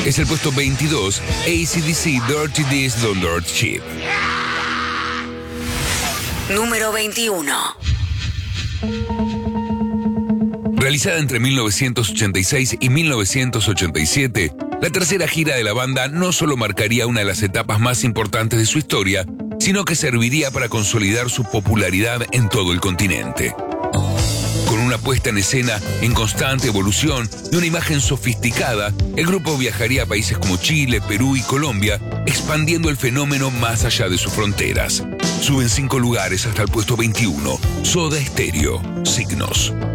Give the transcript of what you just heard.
Es el puesto 22, AC/DC Dirty This Don't Dirt Cheap. Número 21. Realizada entre 1986 y 1987, la tercera gira de la banda no solo marcaría una de las etapas más importantes de su historia, sino que serviría para consolidar su popularidad en todo el continente. Con una puesta en escena en constante evolución y una imagen sofisticada, el grupo viajaría a países como Chile, Perú y Colombia, expandiendo el fenómeno más allá de sus fronteras. Suben 5 lugares hasta el puesto 21, Soda Stereo, Signos.